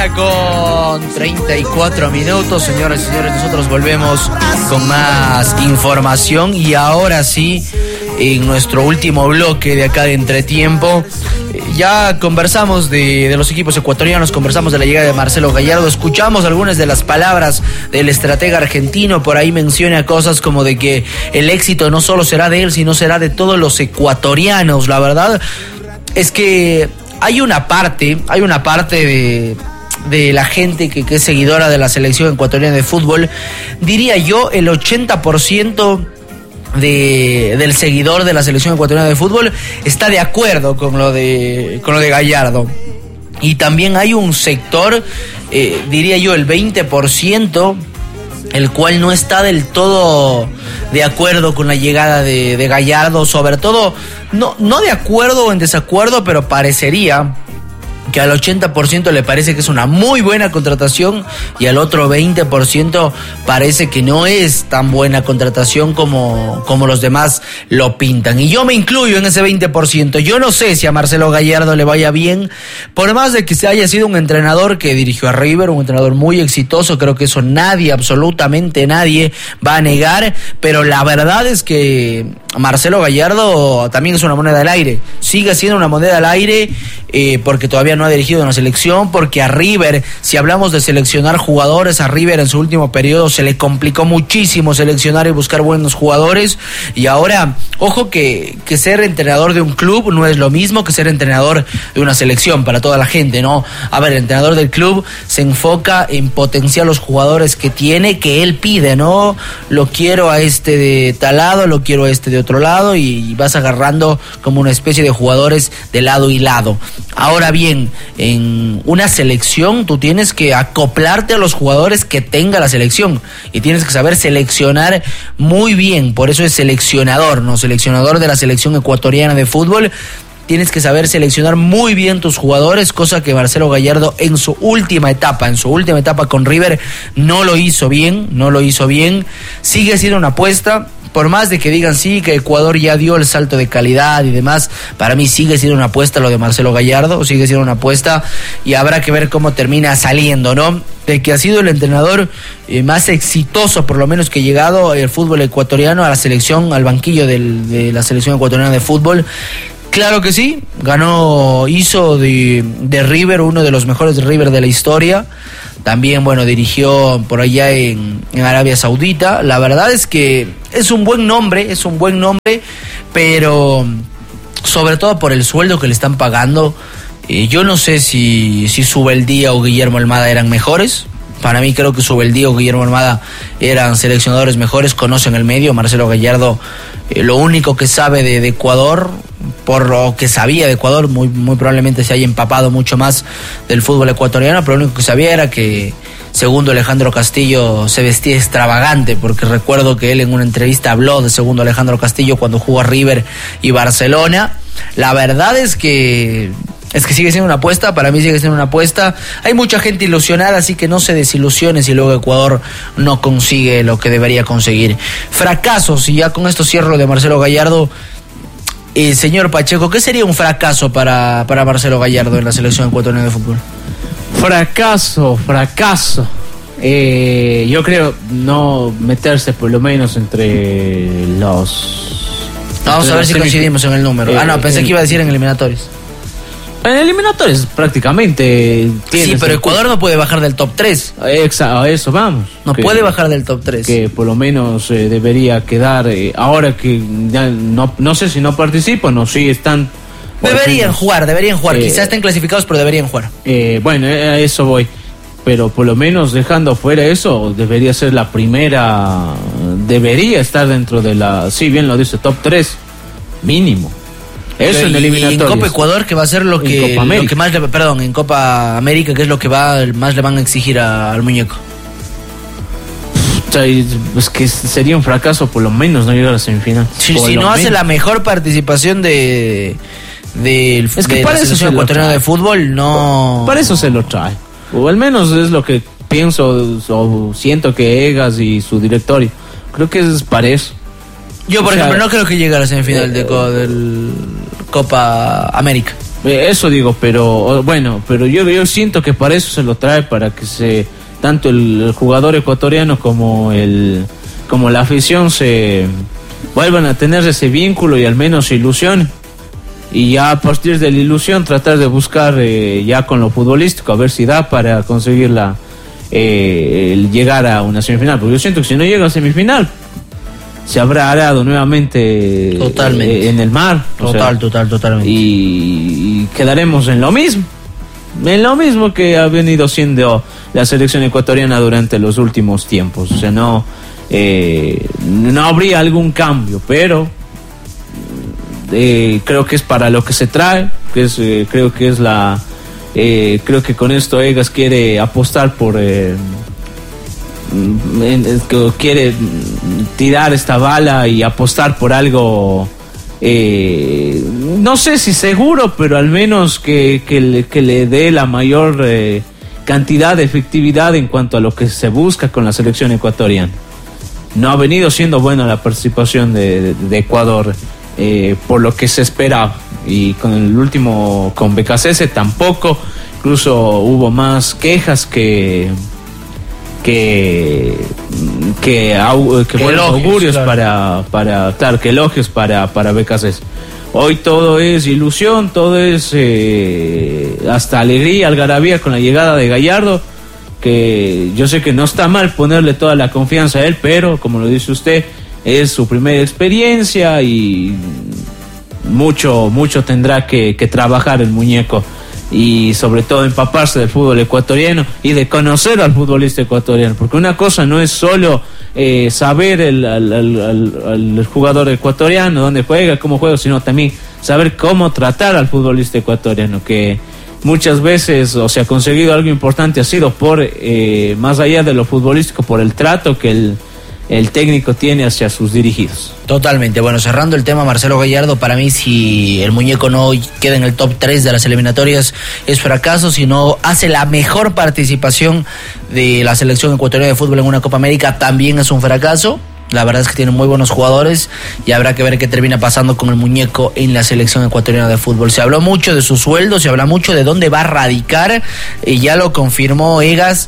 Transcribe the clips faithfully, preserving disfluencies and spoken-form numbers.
mañana con treinta y cuatro minutos, señoras y señores, nosotros volvemos con más información y ahora sí, en nuestro último bloque de acá de Entretiempo, ya conversamos de, de los equipos ecuatorianos, conversamos de la llegada de Marcelo Gallardo, escuchamos algunas de las palabras del estratega argentino, por ahí menciona cosas como de que el éxito no solo será de él, sino será de todos los ecuatorianos. La verdad es que hay una parte, hay una parte de, de la gente que, que es seguidora de la selección ecuatoriana de fútbol, diría yo el ochenta por ciento de, del seguidor de la selección ecuatoriana de fútbol está de acuerdo con lo de, con lo de Gallardo. Y también hay un sector, eh, diría yo el veinte por ciento, el cual no está del todo de acuerdo con la llegada de, de Gallardo, sobre todo, no, no de acuerdo o en desacuerdo, pero parecería que al ochenta por ciento le parece que es una muy buena contratación y al otro veinte por ciento parece que no es tan buena contratación como, como los demás lo pintan. Y yo me incluyo en ese veinte por ciento. Yo no sé si a Marcelo Gallardo le vaya bien, por más de que se haya sido un entrenador que dirigió a River, un entrenador muy exitoso, creo que eso nadie, absolutamente nadie va a negar, pero la verdad es que Marcelo Gallardo también es una moneda al aire, sigue siendo una moneda al aire eh, porque todavía no ha dirigido una selección, porque a River, si hablamos de seleccionar jugadores, a River en su último periodo se le complicó muchísimo seleccionar y buscar buenos jugadores, y ahora, ojo que, que ser entrenador de un club no es lo mismo que ser entrenador de una selección, para toda la gente, ¿no? A ver, el entrenador del club se enfoca en potenciar los jugadores que tiene, que él pide, ¿no? Lo quiero a este de tal lado, lo quiero a este de otro lado, y vas agarrando como una especie de jugadores de lado y lado. Ahora bien, en una selección tú tienes que acoplarte a los jugadores que tenga la selección y tienes que saber seleccionar muy bien, por eso es seleccionador, ¿no? Seleccionador de la selección ecuatoriana de fútbol. Tienes que saber seleccionar muy bien tus jugadores, cosa que Marcelo Gallardo en su última etapa, en su última etapa con River, no lo hizo bien, no lo hizo bien. Sigue siendo una apuesta, por más de que digan sí, que Ecuador ya dio el salto de calidad y demás, para mí sigue siendo una apuesta lo de Marcelo Gallardo, sigue siendo una apuesta y habrá que ver cómo termina saliendo, ¿no? De que ha sido el entrenador eh, más exitoso, por lo menos que ha llegado el fútbol ecuatoriano a la selección, al banquillo del, de la selección ecuatoriana de fútbol. Claro que sí, ganó, hizo de, de River uno de los mejores de River de la historia. También, bueno, dirigió por allá en, en Arabia Saudita. La verdad es que es un buen nombre, es un buen nombre, pero sobre todo por el sueldo que le están pagando. Eh, yo no sé si, si Subeldía o Guillermo Almada eran mejores. Para mí creo que Subeldía o Guillermo Almada eran seleccionadores mejores, conocen el medio. Marcelo Gallardo, eh, lo único que sabe de, de Ecuador, por lo que sabía de Ecuador, muy, muy probablemente se haya empapado mucho más del fútbol ecuatoriano, pero lo único que sabía era que Segundo Alejandro Castillo se vestía extravagante, porque recuerdo que él en una entrevista habló de Segundo Alejandro Castillo cuando jugó a River y Barcelona. La verdad es que Es que sigue siendo una apuesta, para mí sigue siendo una apuesta. Hay mucha gente ilusionada, así que no se desilusione si luego Ecuador no consigue lo que debería conseguir. Fracasos, y ya con esto cierro de Marcelo Gallardo. Eh, señor Pacheco, ¿qué sería un fracaso para, para Marcelo Gallardo en la selección ecuatoriana de fútbol? Fracaso, fracaso. Eh, yo creo no meterse por lo menos entre los... Vamos a ver si coincidimos en el número. Eh, ah, no, pensé el... que iba a decir en eliminatorios. En eliminatorios prácticamente. Sí, pero Ecuador no puede bajar del top tres. Exacto, a eso vamos. No que, puede bajar del top tres. Que por lo menos eh, debería quedar, eh, ahora que ya no, no sé si no participan o si están... Deberían ejemplo, jugar, deberían jugar. Eh, Quizás estén clasificados, pero deberían jugar. Eh, bueno, a eso voy. Pero por lo menos dejando fuera eso, debería ser la primera... Debería estar dentro de la... Sí, bien lo dice, top tres mínimo. Eso y, en eliminatorios. Y en Copa Ecuador, que va a ser lo que, lo que más le, perdón, en Copa América, que es lo que va más le van a exigir a, al muñeco. O sea, es que sería un fracaso por lo menos no llegar a la semifinal. Si, si no menos. hace la mejor participación de, de, es que de la selección ecuatoriana de fútbol, no... Para eso se lo trae. O al menos es lo que pienso o siento que Egas y su directorio. Creo que es para eso. Yo, por o ejemplo, sea, no creo que llegue a la semifinal eh, de co- del Copa América. Eso digo, pero bueno, pero yo, yo siento que para eso se lo trae, para que se tanto el, el jugador ecuatoriano como el como la afición se vuelvan a tener ese vínculo y al menos se ilusionen. Y ya a partir de la ilusión tratar de buscar eh, ya con lo futbolístico a ver si da para conseguir la, eh, el llegar a una semifinal, porque yo siento que si no llega a semifinal se habrá arado nuevamente totalmente. Eh, en el mar. Total, o sea, total, totalmente. Y, y quedaremos en lo mismo, en lo mismo que ha venido siendo la selección ecuatoriana durante los últimos tiempos. O sea, no, eh, no habría algún cambio, pero eh, creo que es para lo que se trae, que es, eh, creo que es la, eh, creo que con esto Egas quiere apostar por eh, que quiere tirar esta bala y apostar por algo, eh, no sé si seguro, pero al menos que, que, le, que le dé la mayor eh, cantidad de efectividad en cuanto a lo que se busca con la selección ecuatoriana. No ha venido siendo buena la participación de, de, de Ecuador eh, por lo que se esperaba, y con el último, con B K C S tampoco, incluso hubo más quejas que que que, que, que buenos augurios, claro. para para claro que elogios para para B K C S. Hoy todo es ilusión, todo es eh, hasta alegría, algarabía con la llegada de Gallardo, que yo sé que no está mal ponerle toda la confianza a él, pero como lo dice usted, es su primera experiencia y mucho mucho tendrá que, que trabajar el muñeco, y sobre todo empaparse del fútbol ecuatoriano y de conocer al futbolista ecuatoriano, porque una cosa no es solo eh, saber el, el, el, el, el jugador ecuatoriano, dónde juega, cómo juega, sino también saber cómo tratar al futbolista ecuatoriano, que muchas veces, o sea, ha conseguido algo importante, ha sido por, eh, más allá de lo futbolístico, por el trato que el el técnico tiene hacia sus dirigidos. Totalmente. Bueno, cerrando el tema, Marcelo Gallardo, para mí, si el muñeco no queda en el top tres de las eliminatorias, es fracaso. Si no hace la mejor participación de la selección ecuatoriana de fútbol en una Copa América, también es un fracaso. La verdad es que tiene muy buenos jugadores y habrá que ver qué termina pasando con el muñeco en la selección ecuatoriana de fútbol. Se habló mucho de su sueldo, se habla mucho de dónde va a radicar, y ya lo confirmó Egas.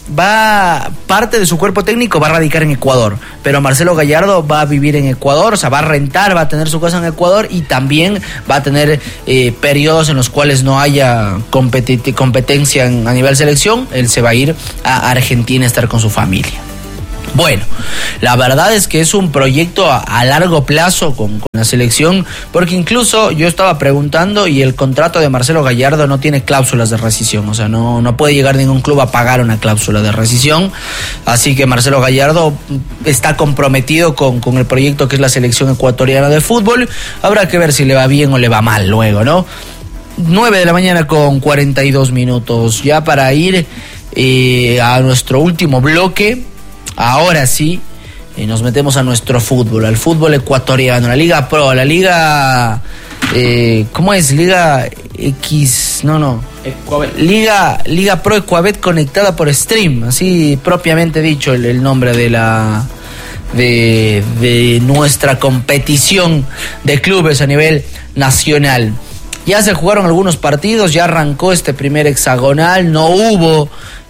Va, parte de su cuerpo técnico va a radicar en Ecuador, pero Marcelo Gallardo va a vivir en Ecuador, o sea, va a rentar, va a tener su casa en Ecuador, y también va a tener eh, periodos en los cuales no haya competi- competencia en, a nivel selección. Él se va a ir a Argentina a estar con su familia. Bueno, la verdad es que es un proyecto a, a largo plazo con, con la selección, porque incluso yo estaba preguntando y el contrato de Marcelo Gallardo no tiene cláusulas de rescisión, o sea, no, no puede llegar ningún club a pagar una cláusula de rescisión, así que Marcelo Gallardo está comprometido con, con el proyecto que es la selección ecuatoriana de fútbol. Habrá que ver si le va bien o le va mal luego, ¿no? nueve de la mañana con cuarenta y dos minutos, ya para ir eh, a nuestro último bloque. Ahora sí, eh, nos metemos a nuestro fútbol, al fútbol ecuatoriano, la Liga Pro, a la Liga... Eh, ¿Cómo es? Liga X... No, no. Ecuabet. Liga, Liga Pro Ecuabet conectada por stream, así propiamente dicho el, el nombre de la... De, de nuestra competición de clubes a nivel nacional. Ya se jugaron algunos partidos, ya arrancó este primer hexagonal, no hubo...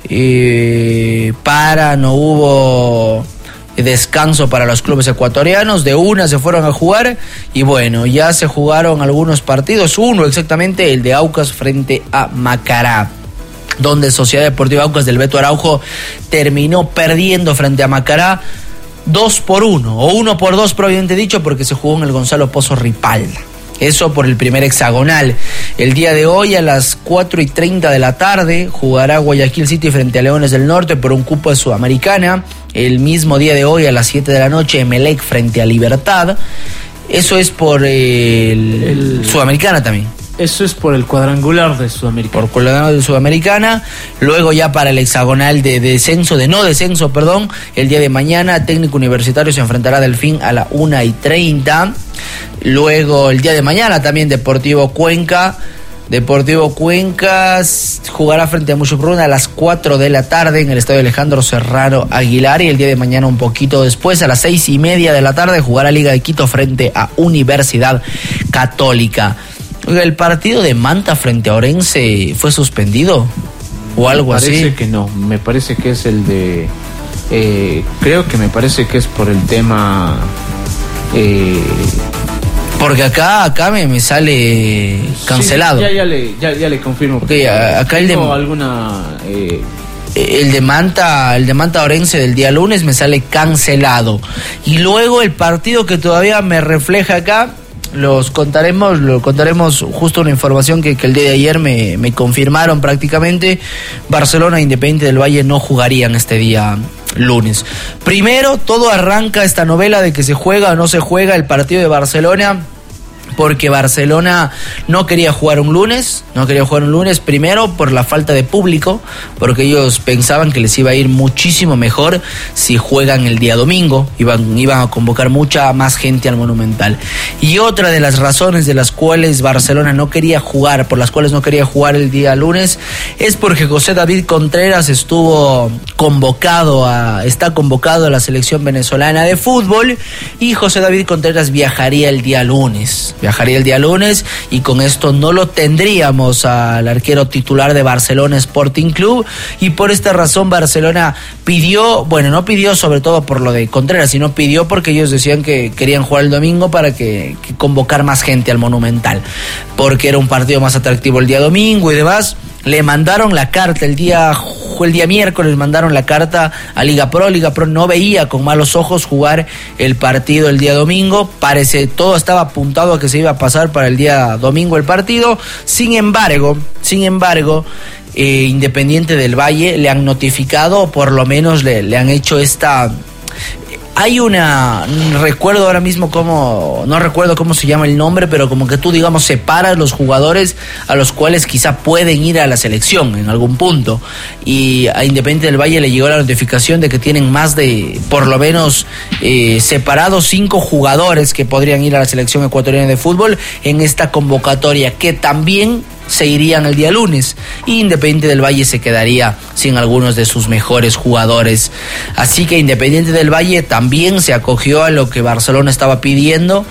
Eh, para, no hubo descanso para los clubes ecuatorianos, de una se fueron a jugar, y bueno, ya se jugaron algunos partidos, uno exactamente, el de Aucas frente a Macará, donde Sociedad Deportiva Aucas del Beto Araujo terminó perdiendo frente a Macará dos por uno, o uno por dos propiamente dicho, porque se jugó en el Gonzalo Pozo Ripalda. Eso por el primer hexagonal. El día de hoy a las cuatro y treinta de la tarde jugará Guayaquil City frente a Leones del Norte por un cupo de Sudamericana. El mismo día de hoy a las siete de la noche Emelec frente a Libertad. Eso es por el, el Sudamericana también. Eso es por el cuadrangular de Sudamericana. Por cuadrangular de Sudamericana. Luego ya para el hexagonal de descenso, de no descenso, perdón, el día de mañana Técnico Universitario se enfrentará a Delfín a la una y treinta. Luego el día de mañana también Deportivo Cuenca. Deportivo Cuenca jugará frente a Muchupruna a las cuatro de la tarde en el estadio Alejandro Serrano Aguilar. Y el día de mañana, un poquito después, a las seis y media de la tarde, jugará Liga de Quito frente a Universidad Católica. Oiga, ¿el partido de Manta frente a Orense fue suspendido? ¿O algo así? Me parece que no, me parece que es el de... Eh, creo que me parece que es por el tema... Eh, Porque acá acá me, me sale cancelado. Sí, ya, ya, le, ya, ya le confirmo. Okay, acá el de... alguna... Eh, El de Manta, el de Manta Orense del día lunes me sale cancelado. Y luego el partido que todavía me refleja acá, los contaremos, lo contaremos justo una información que, que el día de ayer me, me confirmaron prácticamente. Barcelona e Independiente del Valle no jugarían este día lunes. Primero, todo arranca esta novela de que se juega o no se juega el partido de Barcelona, porque Barcelona no quería jugar un lunes, no quería jugar un lunes, primero por la falta de público, porque ellos pensaban que les iba a ir muchísimo mejor si juegan el día domingo, iban, iban a convocar mucha más gente al Monumental. Y otra de las razones de las cuales Barcelona no quería jugar, por las cuales no quería jugar el día lunes, es porque José David Contreras estuvo convocado a, está convocado a la selección venezolana de fútbol, y José David Contreras viajaría el día lunes. Viajaría el día lunes y con esto no lo tendríamos al arquero titular de Barcelona Sporting Club, y por esta razón Barcelona pidió, bueno, no pidió sobre todo por lo de Contreras, sino pidió porque ellos decían que querían jugar el domingo para que, que convocar más gente al Monumental, porque era un partido más atractivo el día domingo y demás. Le mandaron la carta el día el día miércoles, mandaron la carta a Liga Pro. Liga Pro no veía con malos ojos jugar el partido el día domingo. Parece, todo estaba apuntado a que se iba a pasar para el día domingo el partido. Sin embargo, sin embargo, eh, Independiente del Valle le han notificado, o por lo menos le, le han hecho esta... Hay una, recuerdo ahora mismo cómo, no recuerdo cómo se llama el nombre, pero como que tú, digamos, separas los jugadores a los cuales quizá pueden ir a la selección en algún punto. Y a Independiente del Valle le llegó la notificación de que tienen más de, por lo menos, eh, separados cinco jugadores que podrían ir a la selección ecuatoriana de fútbol en esta convocatoria, que también se irían el día lunes, y Independiente del Valle se quedaría sin algunos de sus mejores jugadores. Así que Independiente del Valle también se acogió a lo que Barcelona estaba pidiendo,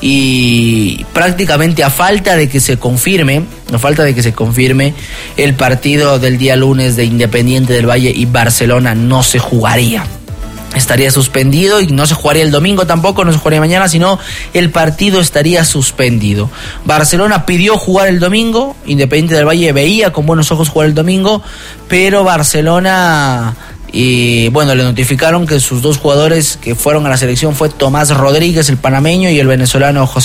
y prácticamente a falta de que se confirme, a falta de que se confirme el partido del día lunes de Independiente del Valle y Barcelona, no se jugaría. Estaría suspendido y no se jugaría el domingo tampoco, no se jugaría mañana, sino el partido estaría suspendido. Barcelona pidió jugar el domingo, Independiente del Valle veía con buenos ojos jugar el domingo, pero Barcelona, y bueno, le notificaron que sus dos jugadores que fueron a la selección fue Tomás Rodríguez, el panameño, y el venezolano José